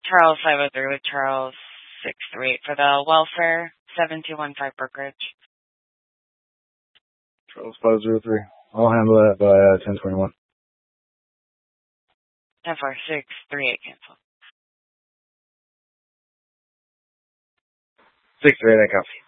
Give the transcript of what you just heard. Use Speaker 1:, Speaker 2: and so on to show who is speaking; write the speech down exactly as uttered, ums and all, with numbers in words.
Speaker 1: Charles five oh three with Charles six three eight for the welfare, seven two one five brokerage.
Speaker 2: Charles five zero three. I'll handle that by uh, ten twenty-one.
Speaker 1: ten four six three eight cancel.
Speaker 2: six three eight, that counts.